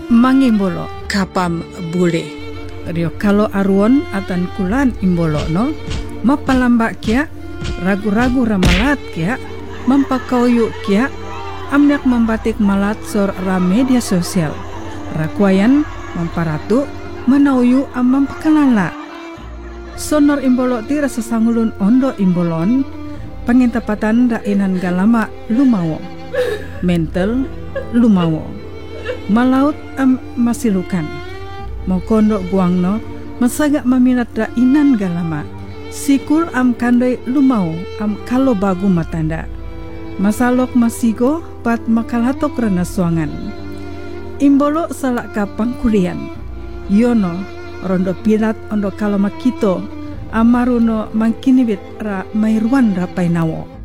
mangimbolo kapam bule. rio kalau aruon atan kulan imbolo no mapalamba kia ragu-ragu ramalat kia mampakauyu kia amnek membatik malat sor ra media sosial rakuayan memparatu manauyu amam pekalala sonor imbolo ti rasa sangulun ondo imbolon pangintapatan rainan galama lumawo mental lumawo malaut masilukan mau kondo guangno masaga maminat rainan galama sikul kandai lumau kalo bagu matanda masalok masigo pat makalatok rana suangan imbolo salak kapang kulian yono rondo pilat ondo kalo makito amaruno mangkinibit ra mairuan rapai nawo